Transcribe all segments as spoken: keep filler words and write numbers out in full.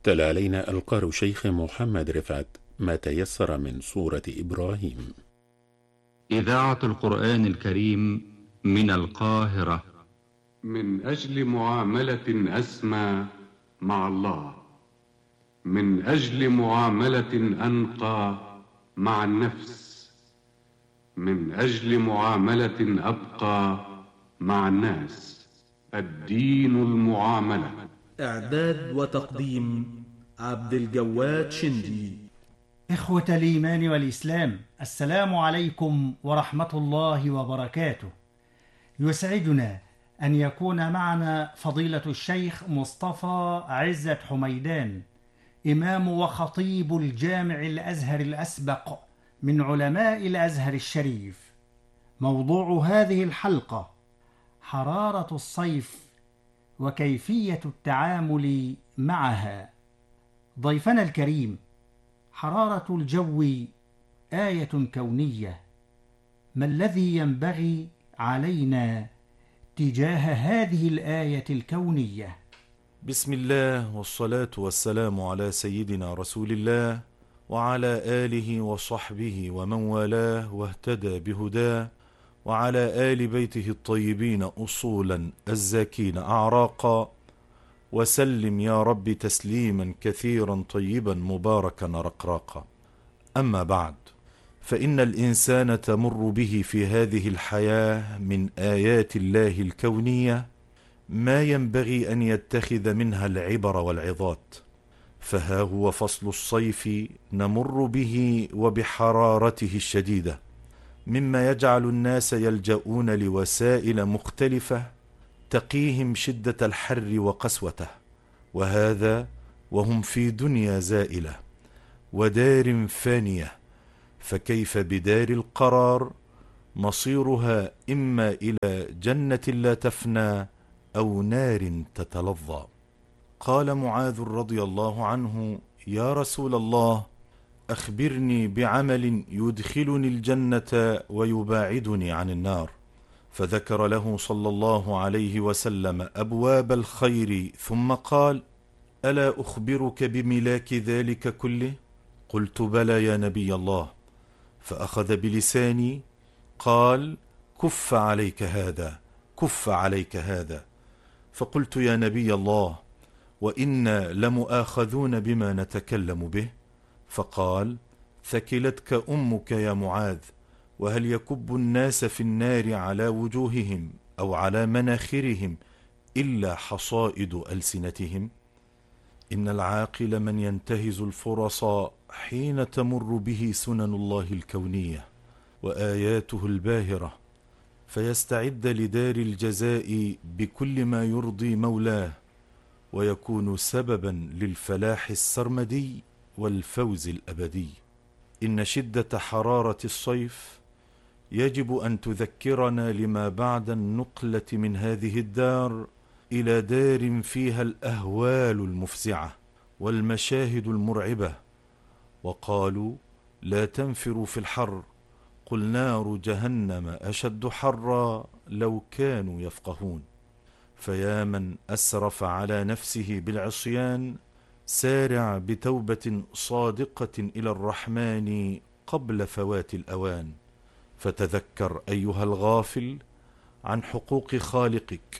تلا علينا القارئ شيخ محمد رفعت ما تيسر من سورة إبراهيم. إذاعة القرآن الكريم من القاهرة. من أجل معاملة أسمى مع الله، من أجل معاملة أنقى مع النفس، من أجل معاملة أبقى مع الناس. الدين المعاملة. إعداد وتقديم عبد الجواد شندي. إخوة الإيمان والإسلام، السلام عليكم ورحمة الله وبركاته. يسعدنا أن يكون معنا فضيلة الشيخ مصطفى عزت حميدان، إمام وخطيب الجامع الأزهر الأسبق من علماء الأزهر الشريف. موضوع هذه الحلقة حرارة الصيف وكيفية التعامل معها. ضيفنا الكريم، حرارة الجو آية كونية، ما الذي ينبغي علينا تجاه هذه الآية الكونية؟ بسم الله والصلاة والسلام على سيدنا رسول الله وعلى آله وصحبه ومن والاه واهتدى بهداه، وعلى آل بيته الطيبين أصولا الزاكين أعراقا، وسلم يا رب تسليما كثيرا طيبا مباركا رقراقا. أما بعد، فإن الإنسان تمر به في هذه الحياة من آيات الله الكونية ما ينبغي أن يتخذ منها العبر والعظات. فها هو فصل الصيف نمر به وبحرارته الشديدة، مما يجعل الناس يلجؤون لوسائل مختلفة تقيهم شدة الحر وقسوته، وهذا وهم في دنيا زائلة ودار فانية، فكيف بدار القرار مصيرها إما إلى جنة لا تفنى أو نار تتلظى. قال معاذ رضي الله عنه: يا رسول الله، أخبرني بعمل يدخلني الجنة ويباعدني عن النار. فذكر له صلى الله عليه وسلم أبواب الخير، ثم قال: ألا أخبرك بملاك ذلك كله؟ قلت: بلى يا نبي الله. فأخذ بلساني قال: كف عليك هذا، كف عليك هذا. فقلت: يا نبي الله، وإنا لمؤاخذون بما نتكلم به. فقال: ثكلتك أمك يا معاذ، وهل يكب الناس في النار على وجوههم أو على مناخرهم إلا حصائد ألسنتهم؟ إن العاقل من ينتهز الفرص حين تمر به سنن الله الكونية وآياته الباهرة، فيستعد لدار الجزاء بكل ما يرضي مولاه، ويكون سببا للفلاح السرمدي والفوز الأبدي. إن شدة حرارة الصيف يجب أن تذكرنا لما بعد النقلة من هذه الدار إلى دار فيها الأهوال المفزعة والمشاهد المرعبة. وقالوا: لا تنفروا في الحر، قل نار جهنم أشد حرا لو كانوا يفقهون. فيا من أسرف على نفسه بالعصيان، سارع بتوبة صادقة إلى الرحمن قبل فوات الأوان. فتذكر أيها الغافل عن حقوق خالقك،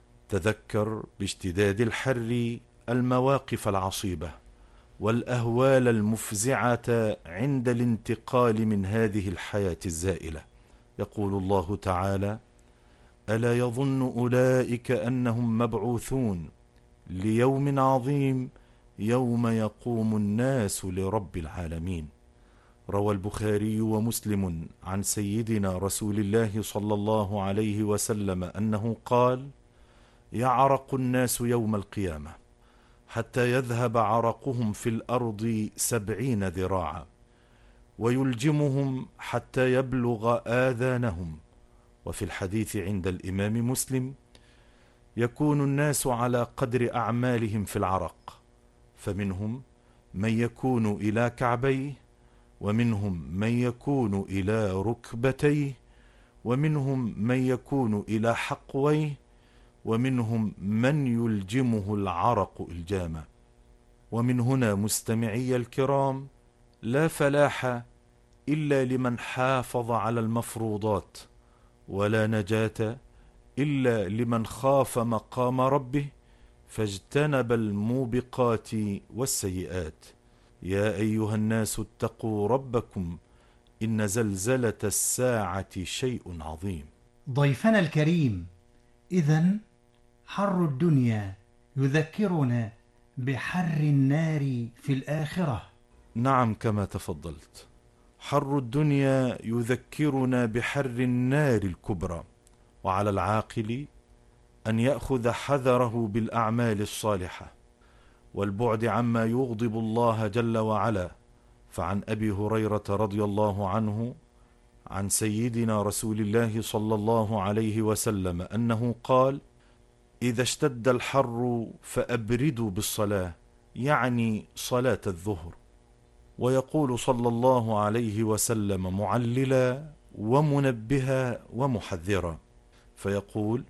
تذكر باشتداد الحر المواقف العصيبة والأهوال المفزعة عند الانتقال من هذه الحياة الزائلة. يقول الله تعالى: ألا يظن أولئك أنهم مبعوثون ليوم عظيم يوم يقوم الناس لرب العالمين. روى البخاري ومسلم عن سيدنا رسول الله صلى الله عليه وسلم أنه قال: يعرق الناس يوم القيامة حتى يذهب عرقهم في الأرض سبعين ذراعا، ويلجمهم حتى يبلغ آذانهم. وفي الحديث عند الإمام مسلم: يكون الناس على قدر أعمالهم في العرق، فمنهم من يكون إلى كعبيه، ومنهم من يكون إلى ركبتيه، ومنهم من يكون إلى حقويه، ومنهم من يلجمه العرق إلجاما. ومن هنا مستمعي الكرام، لا فلاح إلا لمن حافظ على المفروضات، ولا نجاة إلا لمن خاف مقام ربه فاجتنب الموبقات والسيئات. يا أيها الناس اتقوا ربكم إن زلزلة الساعة شيء عظيم. ضيفنا الكريم، إذن حر الدنيا يذكرنا بحر النار في الآخرة. نعم، كما تفضلت، حر الدنيا يذكرنا بحر النار الكبرى، وعلى العاقل أن يأخذ حذره بالأعمال الصالحة والبعد عما يغضب الله جل وعلا. فعن أبي هريرة رضي الله عنه عن سيدنا رسول الله صلى الله عليه وسلم أنه قال: إذا اشتد الحر فأبردوا بالصلاة، يعني صلاة الظهر. ويقول صلى الله عليه وسلم معللا ومنبها ومحذرا، فيقول: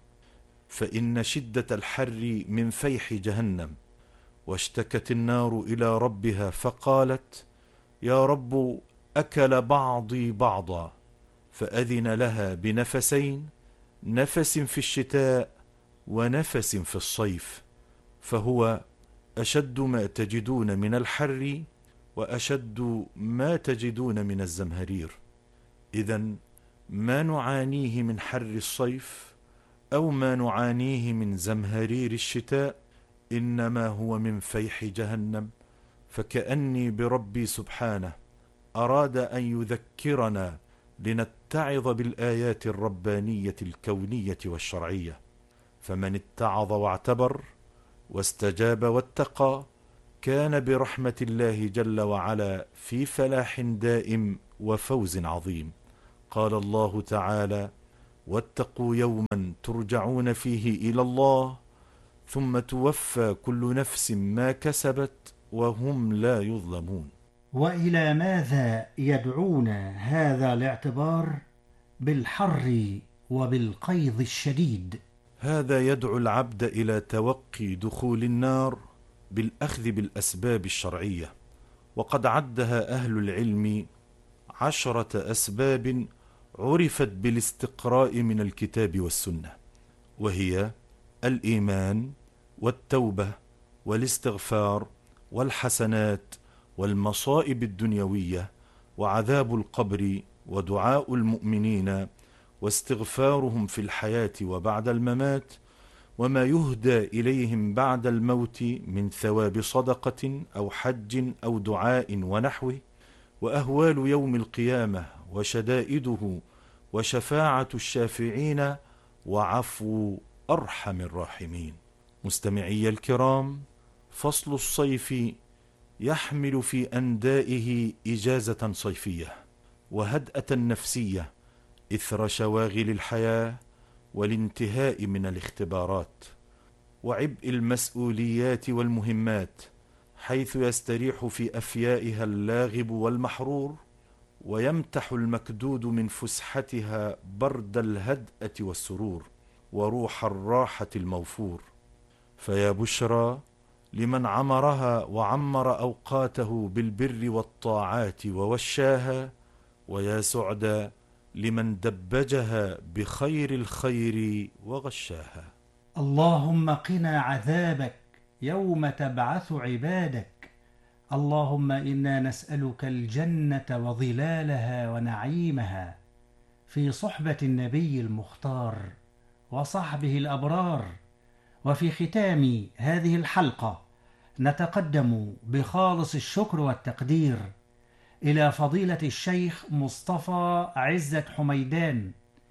فإن شدة الحر من فيح جهنم، واشتكت النار إلى ربها فقالت: يا رب أكل بعضي بعضا، فأذن لها بنفسين، نفس في الشتاء ونفس في الصيف، فهو أشد ما تجدون من الحر وأشد ما تجدون من الزمهرير. إذن ما نعانيه من حر الصيف أو ما نعانيه من زمهرير الشتاء إنما هو من فيح جهنم، فكأني بربي سبحانه أراد أن يذكرنا لنتعظ بالآيات الربانية الكونية والشرعية. فمن اتعظ واعتبر واستجاب واتقى كان برحمة الله جل وعلا في فلاح دائم وفوز عظيم. قال الله تعالى: واتقوا يوما ترجعون فيه إلى الله ثم توفى كل نفس ما كسبت وهم لا يظلمون. وإلى ماذا يدعونا هذا الاعتبار بالحر وبالقيض الشديد؟ هذا يدعو العبد إلى توقي دخول النار بالأخذ بالأسباب الشرعية، وقد عدها أهل العلم عشرة أسباب عرفت بالاستقراء من الكتاب والسنة، وهي الإيمان والتوبة والاستغفار والحسنات والمصائب الدنيوية وعذاب القبر ودعاء المؤمنين واستغفارهم في الحياة وبعد الممات، وما يهدى إليهم بعد الموت من ثواب صدقة أو حج أو دعاء ونحوه، وأهوال يوم القيامة وشدائده وشفاعة الشافعين وعفو أرحم الراحمين. مستمعي الكرام، فصل الصيف يحمل في أندائه إجازة صيفية وهدأة نفسية إثر شواغل الحياة والانتهاء من الاختبارات وعبء المسؤوليات والمهمات، حيث يستريح في أفيائها اللاغب والمحرور، ويمتح المكدود من فسحتها برد الهدأة والسرور وروح الراحة الموفور. فيا بشرى لمن عمرها وعمر أوقاته بالبر والطاعات ووشاها، ويا سعدى لمن دبجها بخير الخير وغشاها. اللهم قنا عذابك يوم تبعث عبادك. اللهم إنا نسألك الجنة وظلالها ونعيمها في صحبة النبي المختار وصحبه الأبرار. وفي ختام هذه الحلقة نتقدم بخالص الشكر والتقدير إلى فضيلة الشيخ مصطفى عزت حميدان،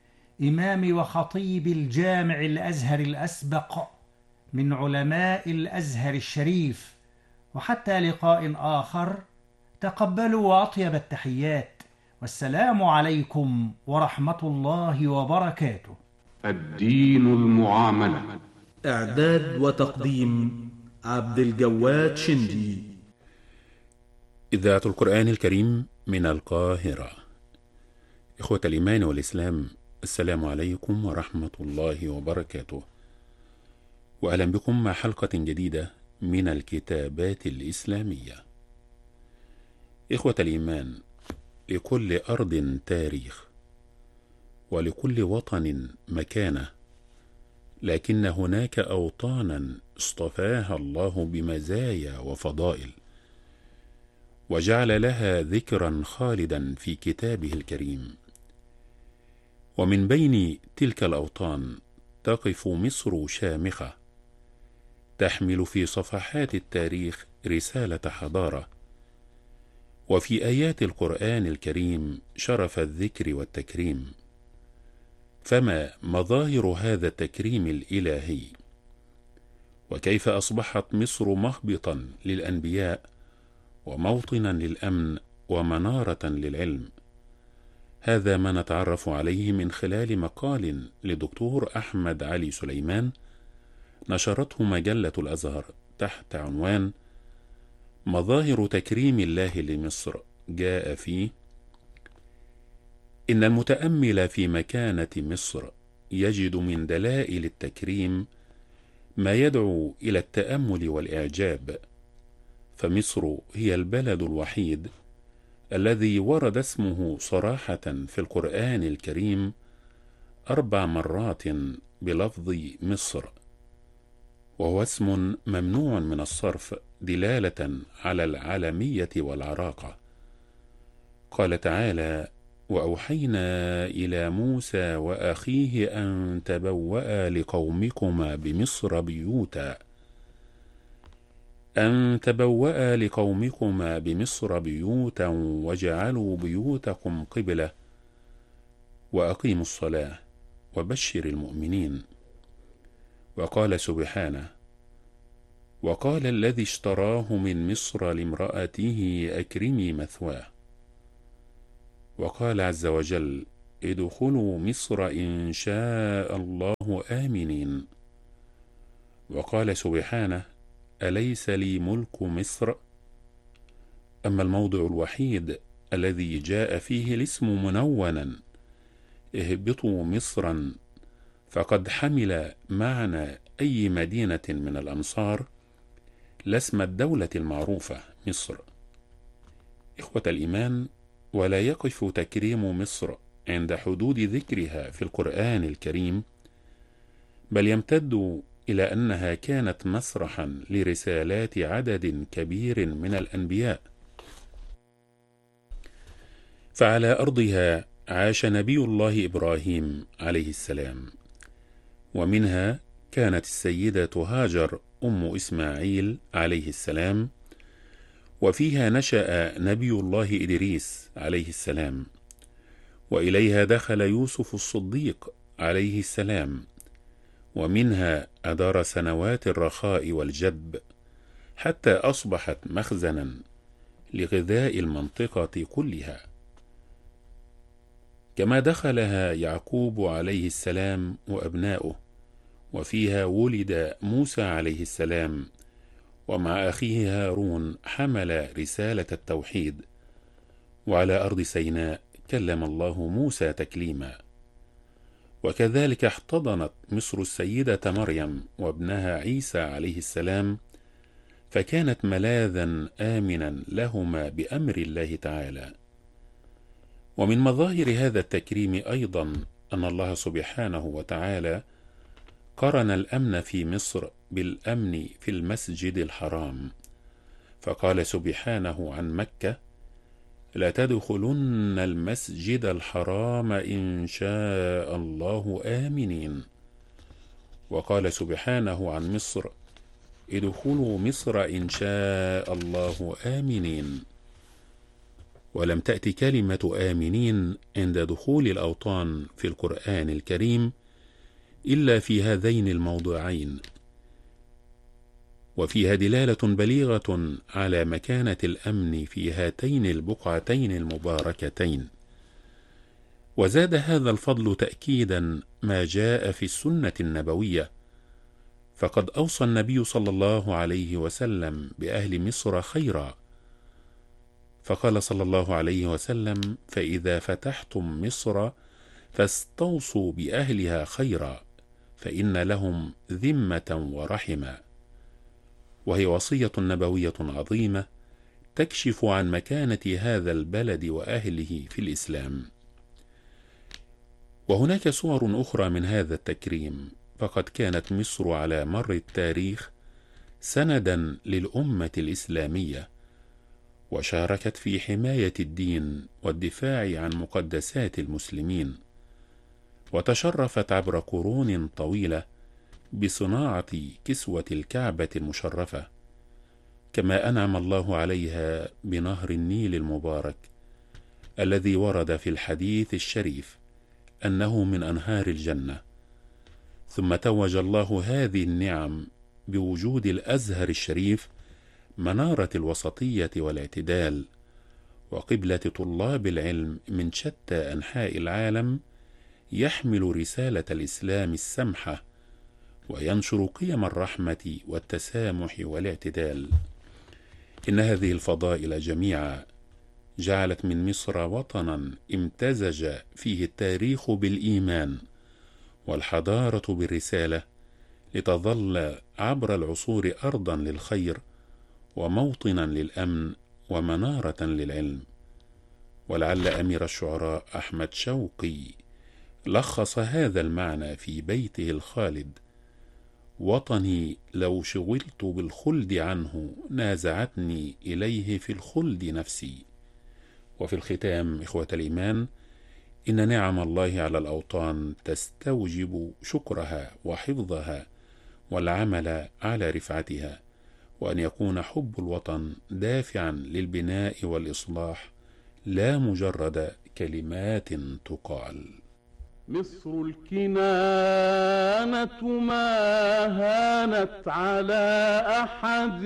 إمام وخطيب الجامع الأزهر الأسبق من علماء الأزهر الشريف. وحتى لقاء آخر، تقبلوا وأطيب التحيات، والسلام عليكم ورحمة الله وبركاته. الدين المعاملة. إعداد وتقديم عبد الجواد شندي. إذاعة القرآن الكريم من القاهرة. إخوة الإيمان والإسلام، السلام عليكم ورحمة الله وبركاته، وأهلا بكم مع حلقة جديدة من الكتابات الإسلامية. إخوة الإيمان، لكل أرض تاريخ، ولكل وطن مكانة، لكن هناك أوطانا اصطفاها الله بمزايا وفضائل، وجعل لها ذكرا خالدا في كتابه الكريم. ومن بين تلك الأوطان تقف مصر شامخة، تحمل في صفحات التاريخ رسالة حضارة، وفي آيات القرآن الكريم شرف الذكر والتكريم. فما مظاهر هذا التكريم الإلهي؟ وكيف أصبحت مصر مهبطا للأنبياء، وموطنا للأمن، ومنارة للعلم؟ هذا ما نتعرف عليه من خلال مقال لدكتور أحمد علي سليمان نشرته مجلة الأزهر تحت عنوان مظاهر تكريم الله لمصر. جاء فيه: إن المتأمل في مكانة مصر يجد من دلائل التكريم ما يدعو إلى التأمل والإعجاب، فمصر هي البلد الوحيد الذي ورد اسمه صراحة في القرآن الكريم أربع مرات بلفظ مصر، وهو اسم ممنوع من الصرف دلالة على العالمية والعراقة. قال تعالى: وأوحينا إلى موسى وأخيه أن تبوأ لقومكما بمصر بيوتا أن تبوأ لقومكما بمصر بيوتا واجعلوا بيوتكم قبلة وأقيموا الصلاة وبشر المؤمنين. وقال سبحانه: وقال الذي اشتراه من مصر لامرأته أكرمي مثواه. وقال عز وجل: ادخلوا مصر إن شاء الله آمنين. وقال سبحانه: أليس لي ملك مصر؟ أما الموضع الوحيد الذي جاء فيه الاسم منونا اهبطوا مصرا، فقد حمل معنى أي مدينة من الأمصار لا اسم الدولة المعروفة مصر. إخوة الإيمان، ولا يقف تكريم مصر عند حدود ذكرها في القرآن الكريم، بل يمتد إلى أنها كانت مسرحا لرسالات عدد كبير من الأنبياء. فعلى أرضها عاش نبي الله إبراهيم عليه السلام، ومنها كانت السيدة هاجر أم إسماعيل عليه السلام، وفيها نشأ نبي الله إدريس عليه السلام، وإليها دخل يوسف الصديق عليه السلام، ومنها أدار سنوات الرخاء والجدب حتى أصبحت مخزنا لغذاء المنطقة كلها. كما دخلها يعقوب عليه السلام وأبناؤه، وفيها ولد موسى عليه السلام، ومع أخيه هارون حمل رسالة التوحيد. وعلى أرض سيناء كلم الله موسى تكليما. وكذلك احتضنت مصر السيدة مريم وابنها عيسى عليه السلام، فكانت ملاذا آمنا لهما بأمر الله تعالى. ومن مظاهر هذا التكريم أيضا أن الله سبحانه وتعالى قرن الأمن في مصر بالأمن في المسجد الحرام، فقال سبحانه عن مكة: لا تدخلن المسجد الحرام إن شاء الله آمنين. وقال سبحانه عن مصر: ادخلوا مصر إن شاء الله آمنين. ولم تأت كلمة آمنين عند دخول الأوطان في القرآن الكريم إلا في هذين الموضعين، وفيها دلالة بليغة على مكانة الأمن في هاتين البقعتين المباركتين. وزاد هذا الفضل تأكيدا ما جاء في السنة النبوية، فقد أوصى النبي صلى الله عليه وسلم بأهل مصر خيرا، فقال صلى الله عليه وسلم: فإذا فتحتم مصر فاستوصوا بأهلها خيرا، فإن لهم ذمة ورحمة. وهي وصية نبوية عظيمة تكشف عن مكانة هذا البلد وأهله في الإسلام. وهناك صور أخرى من هذا التكريم، فقد كانت مصر على مر التاريخ سندا للأمة الإسلامية، وشاركت في حماية الدين والدفاع عن مقدسات المسلمين، وتشرفت عبر قرون طويلة بصناعة كسوة الكعبة المشرفة، كما أنعم الله عليها بنهر النيل المبارك الذي ورد في الحديث الشريف أنه من أنهار الجنة. ثم توج الله هذه النعم بوجود الأزهر الشريف منارة الوسطية والاعتدال، وقبلة طلاب العلم من شتى أنحاء العالم، يحمل رسالة الإسلام السمحة وينشر قيم الرحمة والتسامح والاعتدال. إن هذه الفضائل جميعا جعلت من مصر وطنا امتزج فيه التاريخ بالإيمان والحضارة بالرسالة، لتظل عبر العصور أرضا للخير وموطنا للأمن ومنارة للعلم. ولعل أمير الشعراء أحمد شوقي لخص هذا المعنى في بيته الخالد: وطني لو شغلت بالخلد عنه نازعتني إليه في الخلد نفسي. وفي الختام إخوة الإيمان، إن نعم الله على الأوطان تستوجب شكرها وحفظها والعمل على رفعتها، وأن يكون حب الوطن دافعا للبناء والإصلاح لا مجرد كلمات تقال. مصر الكنانة ما هانت على أحد،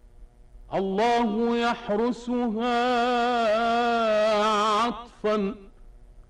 الله يحرسها عطفا